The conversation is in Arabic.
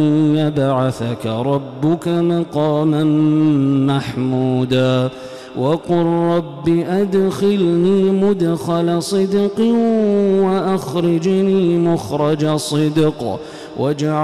يبعثك ربك مقاما محمودا وقل رب أدخلني مدخل صدق وأخرجني مخرج صدق واجعل